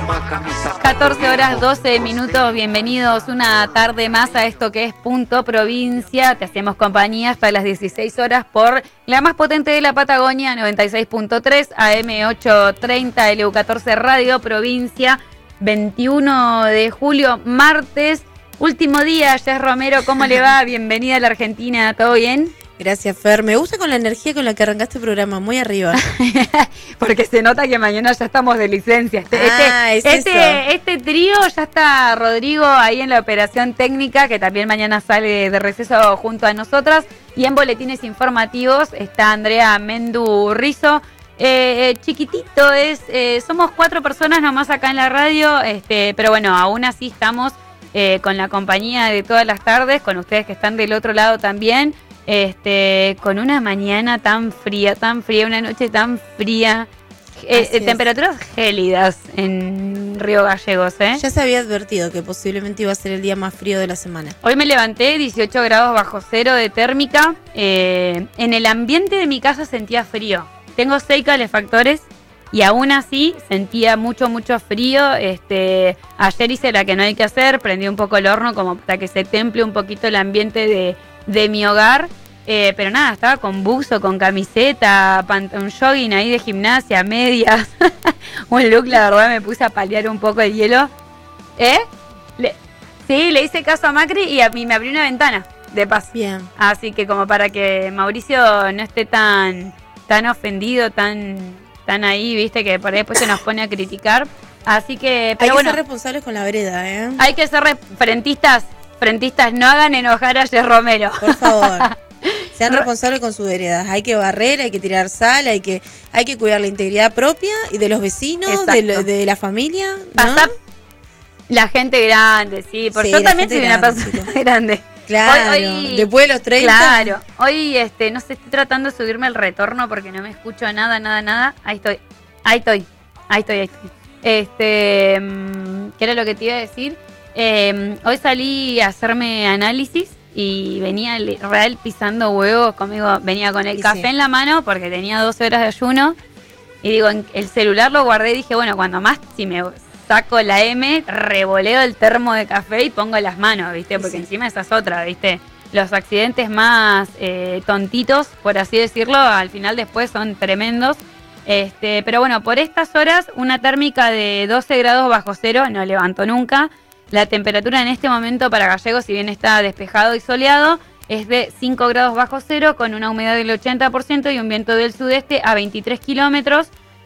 14 horas 12 minutos, bienvenidos una tarde más a esto que es Punto Provincia. Te hacemos compañía hasta las 16 horas por la más potente de la Patagonia, 96.3, AM830, LU14 Radio Provincia, 21 de julio, martes, último día. Jess Romero, ¿cómo le va? Bienvenida a la Argentina, ¿todo bien? Gracias, Fer. Me gusta con la energía con la que arrancaste el programa, muy arriba. Porque se nota que mañana ya estamos de licencia. Este trío ya está Rodrigo ahí en la operación técnica, que también mañana sale de receso junto a nosotras. Y en boletines informativos está Andrea Mendu Rizzo. Chiquitito somos 4 personas nomás acá en la radio, pero bueno, aún así estamos con la compañía de todas las tardes, con ustedes que están del otro lado también. Con una mañana tan fría, una noche tan fría, temperaturas gélidas en Río Gallegos, Ya se había advertido que posiblemente iba a ser el día más frío de la semana. Hoy me levanté 18 grados bajo cero de térmica. En el ambiente de mi casa sentía frío. Tengo 6 calefactores y aún así sentía mucho frío. Ayer hice la que no hay que hacer, prendí un poco el horno como para que se temple un poquito el ambiente de mi hogar. Pero nada, estaba con buzo, con camiseta, un jogging ahí de gimnasia, medias. Un look, la verdad, me puse a paliar un poco el hielo. Sí, le hice caso a Macri y a mí me abrió una ventana de paz. Bien. Así que como para que Mauricio no esté tan ofendido, tan ahí, viste, que por ahí después se nos pone a criticar. Así que, pero hay que ser responsables con la vereda, Hay que ser frentistas, no hagan enojar a Jess Romero. Por favor. Sean responsables con sus veredas. Hay que barrer, hay que tirar sal, hay que cuidar la integridad propia y de los vecinos, de la familia, ¿no? Pasar la gente grande, sí. Porque yo también soy una persona grande. Claro, hoy, después de los 30. Claro, hoy no sé, estoy tratando de subirme el retorno porque no me escucho nada. Ahí estoy. ¿Qué era lo que te iba a decir? Hoy salí a hacerme análisis y venía real pisando huevos conmigo, venía con el café en la mano porque tenía 12 horas de ayuno y digo, el celular lo guardé y dije, bueno, cuando más, si me saco la M, revoleo el termo de café y pongo las manos, ¿viste? Porque encima esa es otra, ¿viste? Los accidentes más tontitos, por así decirlo, al final después son tremendos. Pero bueno, por estas horas, una térmica de 12 grados bajo cero, no levanto nunca. La temperatura en este momento para Gallegos, si bien está despejado y soleado, es de 5 grados bajo cero con una humedad del 80% y un viento del sudeste a 23 kilómetros.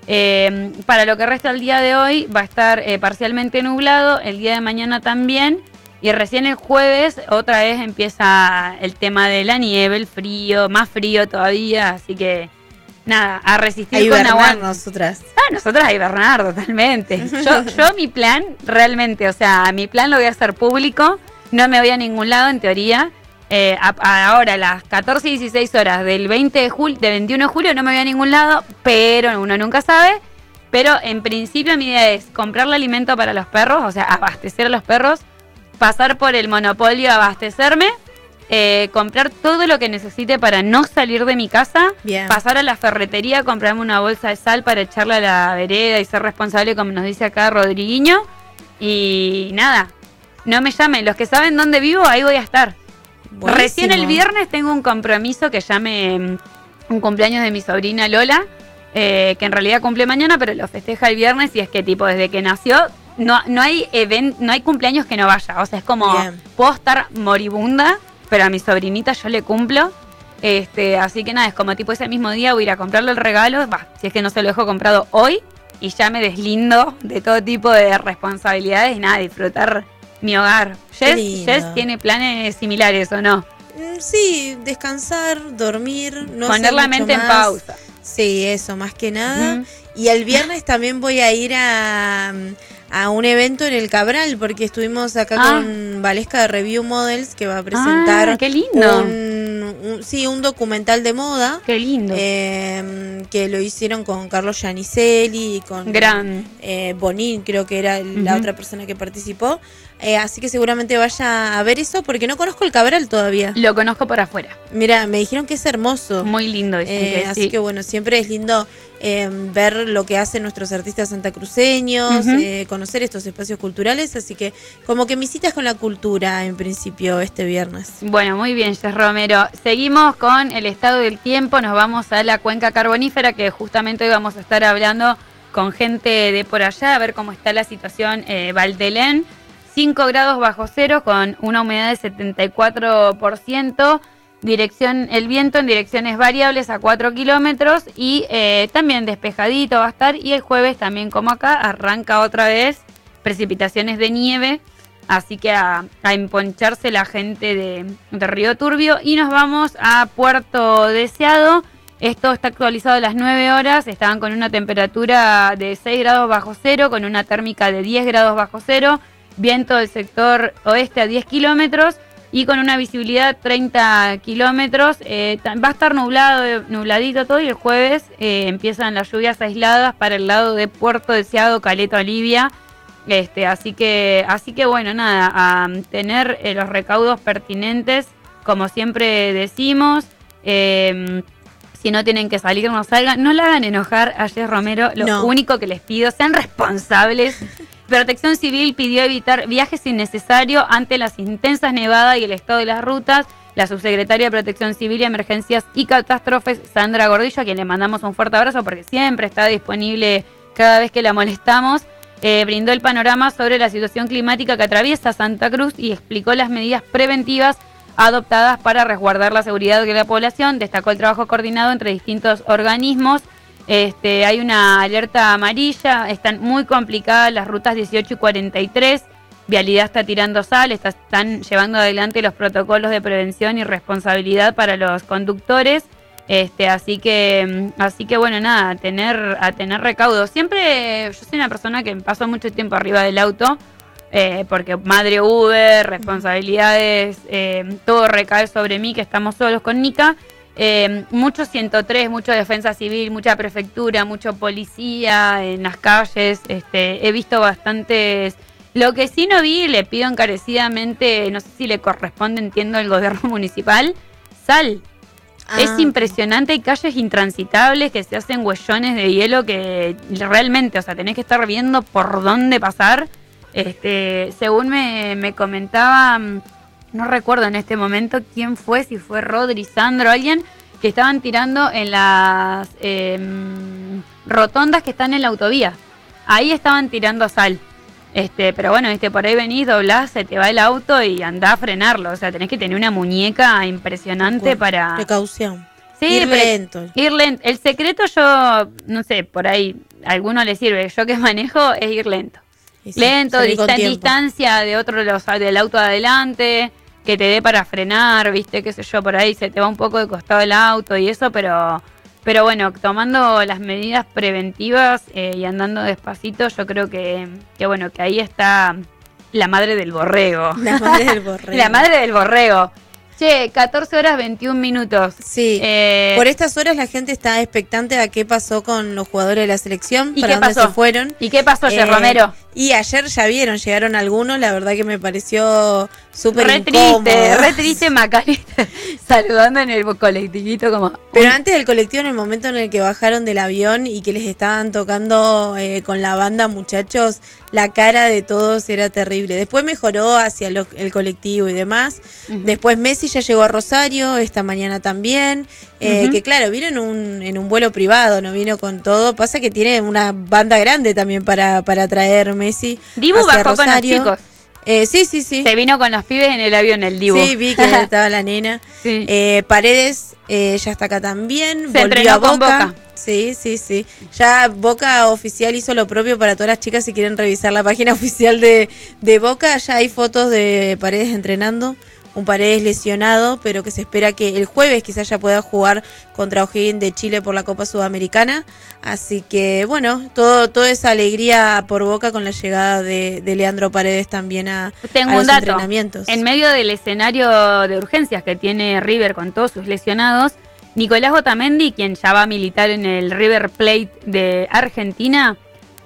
Para lo que resta el día de hoy va a estar parcialmente nublado, el día de mañana también. Y recién el jueves otra vez empieza el tema de la nieve, el frío, más frío todavía. Así que nada, a resistir con agua. Nosotras a hibernar totalmente. Yo mi plan, realmente, o sea, mi plan lo voy a hacer público, no me voy a ningún lado en teoría. Ahora a las 14 y 16 horas del 21 de julio no me voy a ningún lado, pero uno nunca sabe. Pero en principio mi idea es comprarle alimento para los perros, o sea, abastecer a los perros, pasar por el monopolio, abastecerme. Comprar todo lo que necesite para no salir de mi casa. Bien. Pasar a la ferretería, comprarme una bolsa de sal para echarla a la vereda y ser responsable, como nos dice acá Rodriguinho. Y nada, no me llamen, los que saben dónde vivo, ahí voy a estar. Buenísimo. Recién el viernes tengo un compromiso que un cumpleaños de mi sobrina Lola, que en realidad cumple mañana, pero lo festeja el viernes y es que tipo desde que nació no hay cumpleaños que no vaya. O sea, es como, puedo estar moribunda, pero a mi sobrinita yo le cumplo. Así que nada, es como tipo ese mismo día voy a ir a comprarle el regalo, si es que no se lo dejo comprado hoy, y ya me deslindo de todo tipo de responsabilidades y nada, disfrutar mi hogar. Jess tiene planes similares, ¿o no? Sí, descansar, dormir, no poner la mente en pausa. Sí, eso, más que nada. Y el viernes también voy a ir a un evento en el Cabral, porque estuvimos acá con Valesca de Review Models, que va a presentar qué lindo. un documental de moda. Qué lindo. Que lo hicieron con Carlos Giannicelli y con Bonín, creo que era la otra persona que participó. Así que seguramente vaya a ver eso, porque no conozco el Cabral todavía. Lo conozco por afuera. Mira, me dijeron que es hermoso. Muy lindo. Así que bueno, siempre es lindo ver lo que hacen nuestros artistas santacruceños, conocer estos espacios culturales, así que como que mis citas con la cultura en principio este viernes. Bueno, muy bien, Jess Romero. Seguimos con el estado del tiempo, nos vamos a la cuenca carbonífera, que justamente hoy vamos a estar hablando con gente de por allá, a ver cómo está la situación. Valdelén, 5 grados bajo cero con una humedad de 74%. El viento en direcciones variables a 4 kilómetros y también despejadito va a estar. Y el jueves también, como acá, arranca otra vez precipitaciones de nieve. Así que a emponcharse la gente de Río Turbio. Y nos vamos a Puerto Deseado. Esto está actualizado a las 9 horas. Estaban con una temperatura de 6 grados bajo cero, con una térmica de 10 grados bajo cero. Viento del sector oeste a 10 kilómetros. Y con una visibilidad 30 kilómetros, va a estar nubladito todo, y el jueves empiezan las lluvias aisladas para el lado de Puerto Deseado, Caleta, Olivia. Así que bueno, nada, a tener los recaudos pertinentes, como siempre decimos. Si no tienen que salir, no salgan. No la hagan enojar a Jess Romero. Lo único que les pido, sean responsables. Protección Civil pidió evitar viajes innecesarios ante las intensas nevadas y el estado de las rutas. La subsecretaria de Protección Civil y Emergencias y Catástrofes, Sandra Gordillo, a quien le mandamos un fuerte abrazo porque siempre está disponible cada vez que la molestamos, brindó el panorama sobre la situación climática que atraviesa Santa Cruz y explicó las medidas preventivas adoptadas para resguardar la seguridad de la población. Destacó el trabajo coordinado entre distintos organismos. Hay una alerta amarilla, están muy complicadas las rutas 18 y 43, Vialidad está tirando sal, están llevando adelante los protocolos de prevención y responsabilidad para los conductores, así que bueno, nada, a tener recaudo. Siempre, yo soy una persona que paso mucho tiempo arriba del auto, porque madre Uber, responsabilidades, todo recae sobre mí, que estamos solos con Nica. Mucho 103, mucho defensa civil, mucha prefectura, mucho policía en las calles. He visto bastantes. Lo que sí no vi, le pido encarecidamente, no sé si le corresponde, entiendo, el gobierno municipal, sal. Es impresionante, hay calles intransitables que se hacen huellones de hielo que realmente, o sea, tenés que estar viendo por dónde pasar. Según me comentaba, no recuerdo en este momento quién fue, si fue Rodri, Sandro, alguien, que estaban tirando en las rotondas que están en la autovía. Ahí estaban tirando sal. Pero bueno, por ahí venís, doblás, se te va el auto y andá a frenarlo. O sea, tenés que tener una muñeca impresionante para... Precaución. Sí, ir lento. Ir lento. El secreto, yo, no sé, por ahí a alguno le sirve. Yo que manejo es ir lento. Sí, lento, distancia de otro del auto de adelante, que te dé para frenar, viste, qué sé yo, por ahí se te va un poco de costado el auto y eso, pero bueno, tomando las medidas preventivas y andando despacito, yo creo que bueno, que ahí está la madre del borrego. La madre del borrego. La madre del borrego. Che, 14 horas 21 minutos. Sí, por estas horas la gente está expectante a qué pasó con los jugadores de la selección, para dónde se fueron. ¿Y qué pasó, Jess Romero? Y ayer ya llegaron algunos, la verdad que me pareció súper incómodo. Re triste Macalester saludando en el colectivito como... Pero antes del colectivo, en el momento en el que bajaron del avión y que les estaban tocando con la banda, muchachos, la cara de todos era terrible. Después mejoró hacia el colectivo y demás. Después Messi ya llegó a Rosario, esta mañana también. Que claro, vino en un vuelo privado, no vino con todo. Pasa que tiene una banda grande también para traer Messi. Dibu bajó Rosario. Con los chicos. Sí. Se vino con los pibes en el avión, el Dibu. Sí, vi que estaba la nena. Sí. Paredes ya está acá también. Se volvió a Boca. Sí. Ya Boca oficial hizo lo propio para todas las chicas. Si quieren revisar la página oficial de Boca, ya hay fotos de Paredes entrenando. Un Paredes lesionado, pero que se espera que el jueves quizás ya pueda jugar contra O'Higgins de Chile por la Copa Sudamericana. Así que bueno, toda esa alegría por Boca con la llegada de Leandro Paredes también a los entrenamientos. En medio del escenario de urgencias que tiene River con todos sus lesionados, Nicolás Otamendi, quien ya va a militar en el River Plate de Argentina,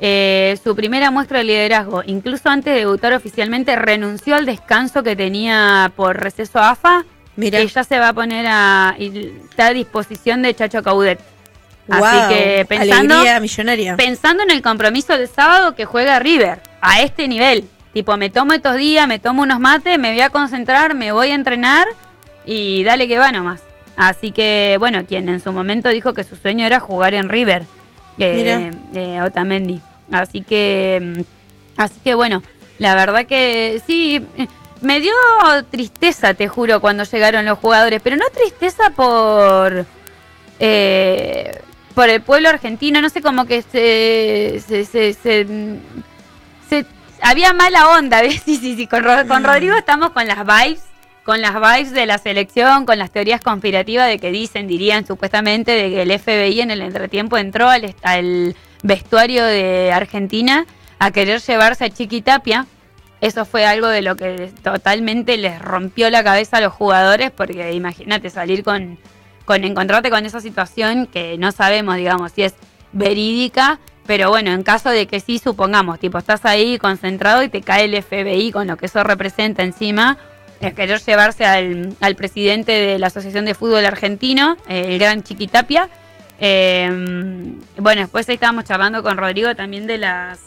su primera muestra de liderazgo, incluso antes de debutar oficialmente, renunció al descanso que tenía por receso AFA. Mira. Que ya se va a poner está a disposición de Chacho Caudet. Así que alegría millonaria. Pensando en el compromiso del sábado que juega River, a este nivel. Tipo, me tomo estos días, me tomo unos mates, me voy a concentrar, me voy a entrenar y dale que va nomás. Así que, bueno, quien en su momento dijo que su sueño era jugar en River, Otamendi. Así que, bueno, la verdad que sí, me dio tristeza, te juro, cuando llegaron los jugadores, pero no tristeza por el pueblo argentino, no sé, como que se había mala onda, ¿ves? Sí, con Rodrigo estamos con las vibes de la selección, con las teorías conspirativas de que dirían supuestamente de que el FBI en el entretiempo entró al vestuario de Argentina a querer llevarse a Chiqui Tapia. Eso fue algo de lo que totalmente les rompió la cabeza a los jugadores, porque imagínate salir con encontrarte con esa situación que no sabemos, digamos, si es verídica, pero bueno, en caso de que sí, supongamos, tipo, estás ahí concentrado y te cae el FBI con lo que eso representa encima, es querer llevarse al presidente de la Asociación de Fútbol Argentino, el gran Chiqui Tapia. Bueno, después ahí estábamos charlando con Rodrigo también de las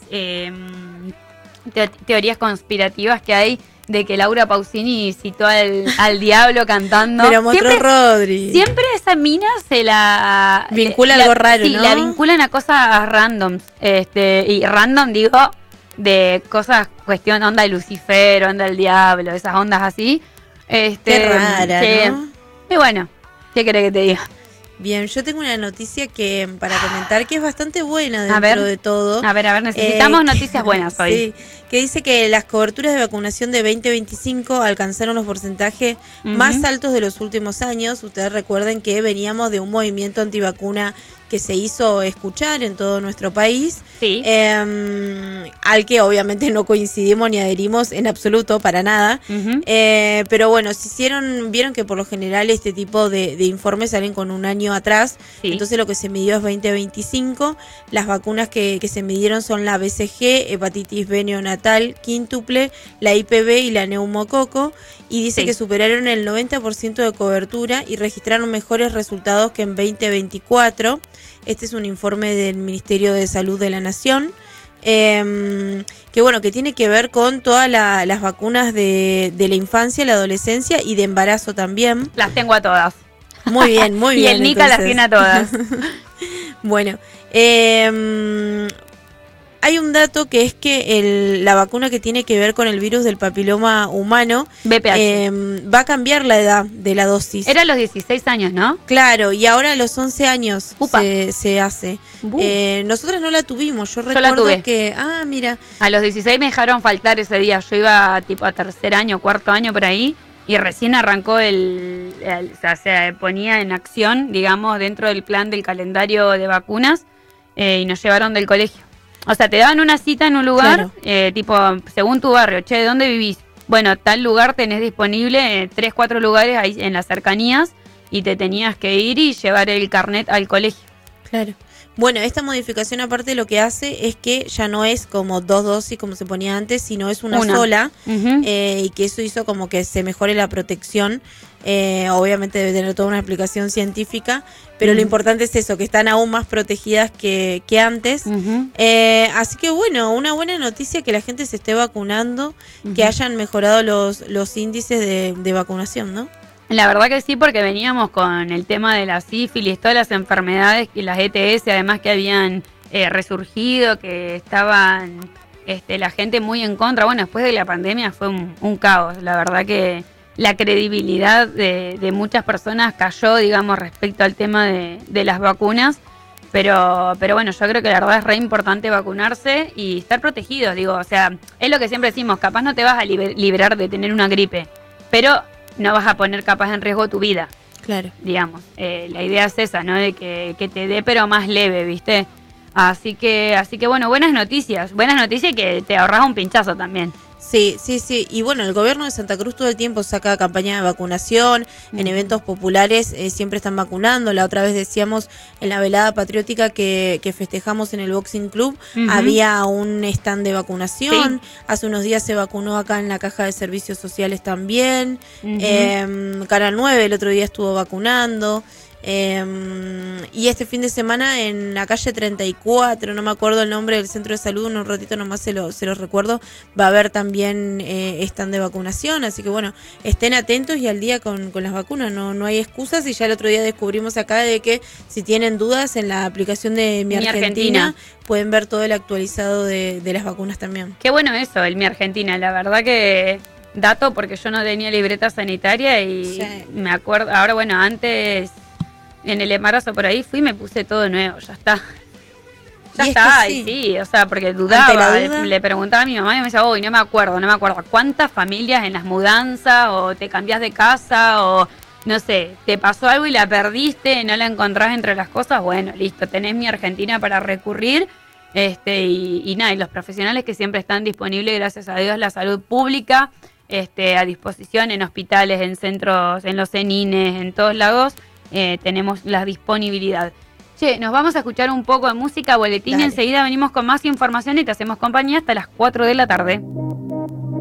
teorías conspirativas que hay de que Laura Pausini citó al diablo cantando. Pero mostró Rodri. Siempre esa mina se la vincula algo raro, sí, ¿no? la vinculan a cosas randoms. Y random digo de cosas, cuestión onda de Lucifer, onda del diablo, esas ondas así. Qué rara, ¿no? Y bueno, ¿qué querés que te diga? Bien, yo tengo una noticia para comentar que es bastante buena dentro de todo. A ver, necesitamos noticias buenas hoy. Sí, que dice que las coberturas de vacunación de 2025 alcanzaron los porcentajes más altos de los últimos años. Ustedes recuerden que veníamos de un movimiento antivacuna que se hizo escuchar en todo nuestro país, sí. Al que obviamente no coincidimos ni adherimos en absoluto, para nada. Pero bueno, vieron que por lo general este tipo de informes salen con un año atrás, sí. Entonces lo que se midió es 2025. Las vacunas que se midieron son la BCG, hepatitis B neonatal, quíntuple, la IPV y la neumococo, y dice que superaron el 90% de cobertura y registraron mejores resultados que en 2024. Este es un informe del Ministerio de Salud de la Nación, que bueno, que tiene que ver con todas las vacunas de la infancia, la adolescencia y de embarazo también. Las tengo a todas. Muy bien, muy bien. Y el Nica las tiene a todas. Bueno, hay un dato que es que la vacuna que tiene que ver con el virus del papiloma humano, BPH, va a cambiar la edad de la dosis. Era a los 16 años, ¿no? Claro, y ahora a los 11 años se hace. Nosotras no la tuvimos, yo recuerdo la tuve. Que... Ah, mira. A los 16 me dejaron faltar ese día, yo iba tipo a tercer año, cuarto año por ahí, y recién arrancó o sea, se ponía en acción, digamos, dentro del plan del calendario de vacunas, y nos llevaron del colegio. O sea, te daban una cita en un lugar, claro. Tipo, según tu barrio, che, ¿dónde vivís? Bueno, tal lugar tenés disponible 3, 4 lugares ahí en las cercanías y te tenías que ir y llevar el carnet al colegio. Claro. Bueno, esta modificación aparte lo que hace es que ya no es como 2 dosis como se ponía antes, sino es una sola, y que eso hizo como que se mejore la protección. Obviamente debe tener toda una explicación científica, pero lo importante es eso, que están aún más protegidas que antes. Así que bueno, una buena noticia que la gente se esté vacunando, que hayan mejorado los índices de vacunación, ¿no? La verdad que sí, porque veníamos con el tema de la sífilis, todas las enfermedades y las ETS, además que habían resurgido, que estaban la gente muy en contra. Bueno, después de la pandemia fue un caos. La verdad que la credibilidad de muchas personas cayó, digamos, respecto al tema de las vacunas. Pero bueno, yo creo que la verdad es re importante vacunarse y estar protegidos. Digo, o sea, es lo que siempre decimos, capaz no te vas a liberar de tener una gripe, pero no vas a poner capaz en riesgo tu vida. Claro. Digamos, la idea es esa, ¿no? De que te dé pero más leve, ¿viste? Así que bueno, buenas noticias y que te ahorras un pinchazo también. Sí. Y bueno, el gobierno de Santa Cruz todo el tiempo saca campaña de vacunación, en eventos populares siempre están vacunando. La otra vez decíamos en la velada patriótica que festejamos en el Boxing Club, había un stand de vacunación. Sí. Hace unos días se vacunó acá en la Caja de Servicios Sociales también. Canal 9 el otro día estuvo vacunando. Y este fin de semana en la calle 34, no me acuerdo el nombre del centro de salud, un ratito nomás se los recuerdo, va a haber también stand de vacunación, así que bueno, estén atentos y al día con las vacunas, no hay excusas. Y ya el otro día descubrimos acá de que si tienen dudas en la aplicación de Mi Argentina pueden ver todo el actualizado de las vacunas también. Qué bueno eso, el Mi Argentina, la verdad que dato, porque yo no tenía libreta sanitaria y me acuerdo, ahora bueno, antes en el embarazo por ahí fui y me puse todo nuevo, ya está. Ya está, y sí, o sea, porque dudaba, le preguntaba a mi mamá y me decía, no me acuerdo, ¿cuántas familias en las mudanzas o te cambias de casa o no sé, te pasó algo y la perdiste, no la encontrás entre las cosas? Bueno, listo, tenés Mi Argentina para recurrir, y nada, y los profesionales que siempre están disponibles, gracias a Dios, la salud pública, a disposición en hospitales, en centros, en los cenines, en todos lados, tenemos la disponibilidad. Che, nos vamos a escuchar un poco de música, boletín, y enseguida venimos con más información y te hacemos compañía hasta las 4 de la tarde.